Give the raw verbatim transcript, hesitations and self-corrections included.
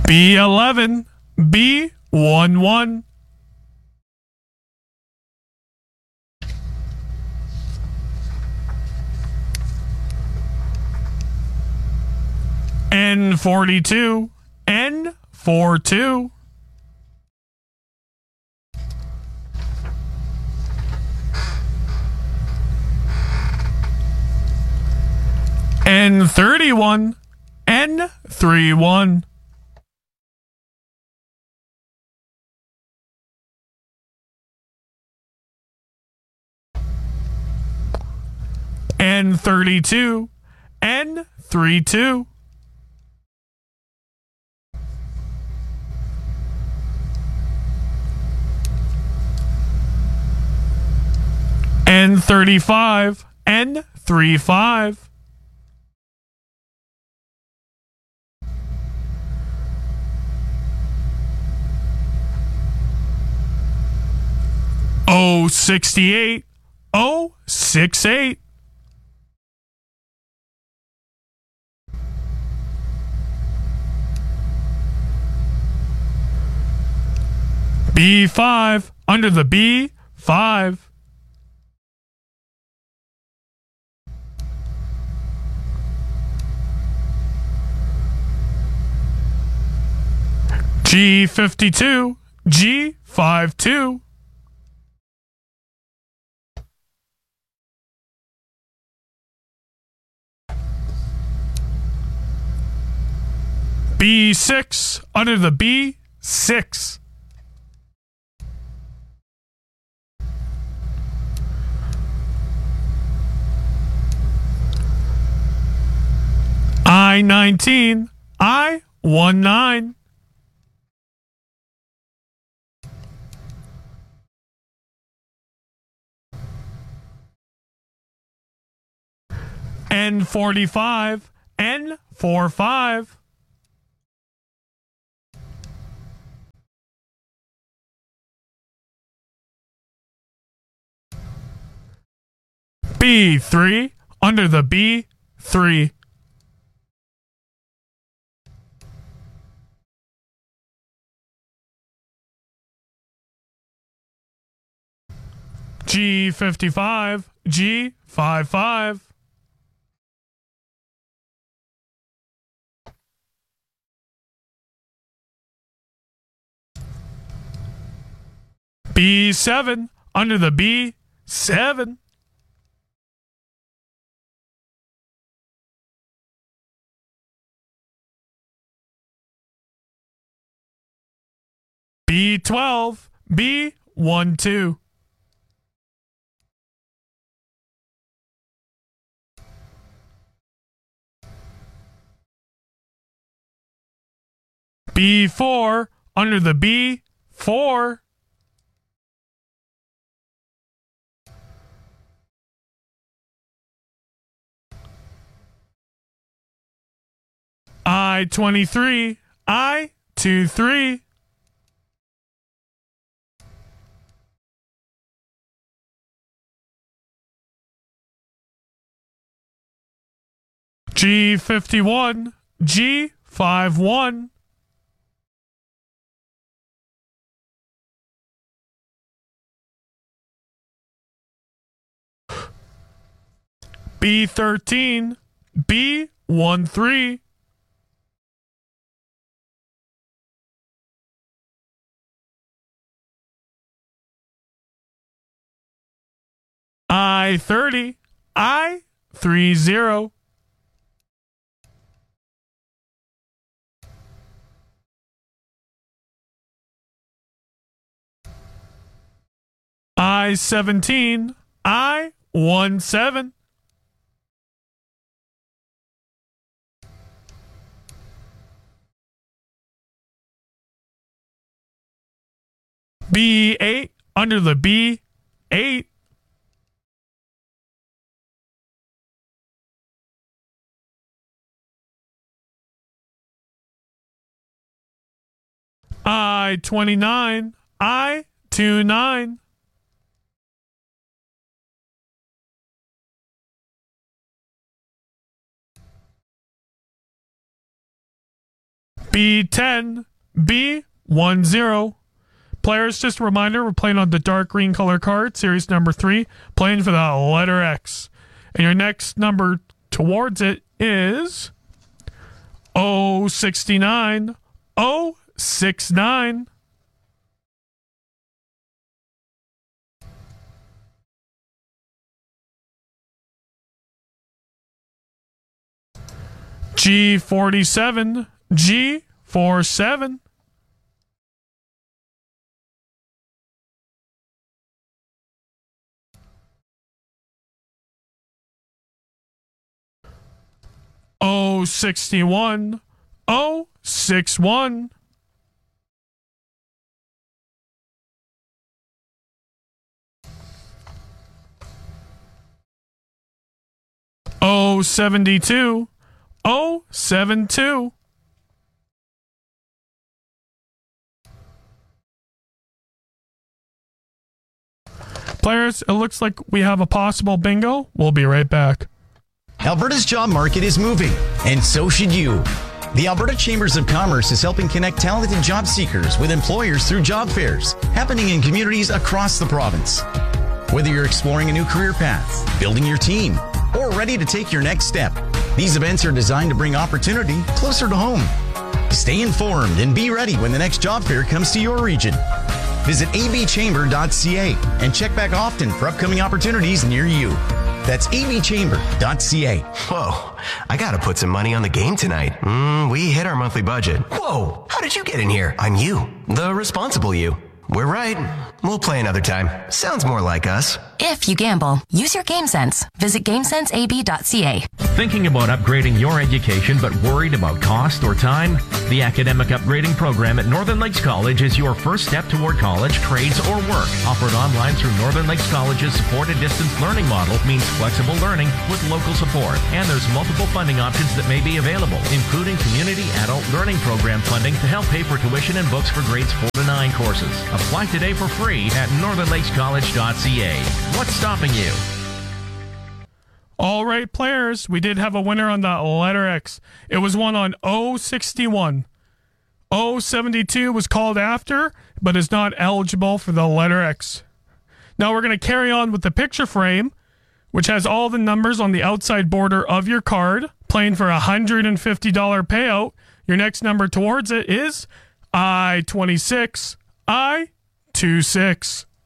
B eleven, B eleven. N forty-two, N forty-two. N thirty-one, N thirty-one. N thirty-two, N thirty-two. N thirty-five, N thirty-five. O sixty-eight, O sixty-eight. B five, under the B five. G fifty-two, G fifty-two. B six, under the B six. I nineteen, I nineteen. N forty-five, N forty-five. B three, under the B three. G fifty-five, G fifty-five. B seven, under the B seven. B twelve, B twelve. B four, under the B four. I twenty-three, I twenty-three. G fifty-one, G fifty-one. B thirteen, B thirteen. I thirty, I thirty. I seventeen, I seventeen. B eight, under the B eight. I twenty-nine, I twenty-nine. B ten, B ten. Players, just a reminder, we're playing on the dark green color card, series number three, playing for the letter X. And your next number towards it is oh sixty-nine, oh sixty-nine. G forty-seven, G forty-seven. oh sixty-one, oh sixty-one. oh seventy-two, oh seventy-two. Players, it looks like we have a possible bingo. We'll be right back. Alberta's job market is moving, and so should you. The Alberta Chambers of Commerce is helping connect talented job seekers with employers through job fairs happening in communities across the province. Whether you're exploring a new career path, building your team, or ready to take your next step, these events are designed to bring opportunity closer to home. Stay informed and be ready when the next job fair comes to your region. Visit a b chamber dot c a and check back often for upcoming opportunities near you. That's a b chamber dot c a. Whoa, I gotta put some money on the game tonight. Mm, we hit our monthly budget. Whoa, how did you get in here? I'm you, the responsible you. We're right. We'll play another time. Sounds more like us. If you gamble, use your game sense. Visit game sense a b dot c a. Thinking about upgrading your education but worried about cost or time? The Academic Upgrading Program at Northern Lakes College is your first step toward college, trades, or work. Offered online through Northern Lakes College's supported distance learning model means flexible learning with local support. And there's multiple funding options that may be available, including Community Adult Learning Program funding to help pay for tuition and books for grades four to nine courses. Apply today for free at northern lakes college dot c a. What's stopping you? All right, players, we did have a winner on the letter X. It was one on oh sixty-one. oh seventy-two was called after, but is not eligible for the letter X. Now we're going to carry on with the picture frame, which has all the numbers on the outside border of your card, playing for a one hundred fifty dollars payout. Your next number towards it is I twenty-six, I twenty-six.